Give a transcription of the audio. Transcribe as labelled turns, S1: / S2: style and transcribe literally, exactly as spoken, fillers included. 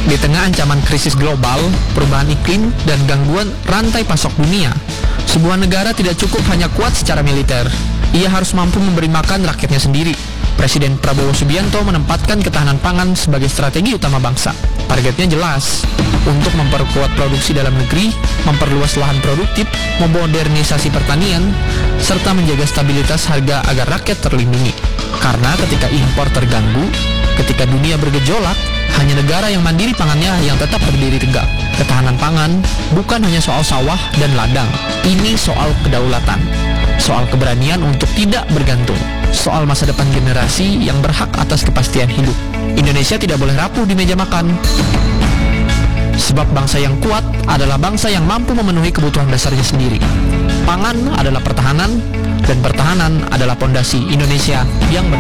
S1: Di tengah ancaman krisis global, perubahan iklim, dan gangguan rantai pasok dunia, sebuah negara tidak cukup hanya kuat secara militer. Ia harus mampu memberi makan rakyatnya sendiri. Presiden Prabowo Subianto menempatkan ketahanan pangan sebagai strategi utama bangsa. Targetnya jelas, untuk memperkuat produksi dalam negeri, memperluas lahan produktif, memodernisasi pertanian, serta menjaga stabilitas harga agar rakyat terlindungi. Karena ketika impor terganggu, ketika dunia bergejolak, hanya negara yang mandiri pangannya yang tetap berdiri tegak. Ketahanan pangan bukan hanya soal sawah dan ladang. Ini soal kedaulatan, soal keberanian untuk tidak bergantung, soal masa depan generasi yang berhak atas kepastian hidup. Indonesia tidak boleh rapuh di meja makan. Sebab bangsa yang kuat adalah bangsa yang mampu memenuhi kebutuhan dasarnya sendiri. Pangan adalah pertahanan, dan pertahanan adalah pondasi Indonesia yang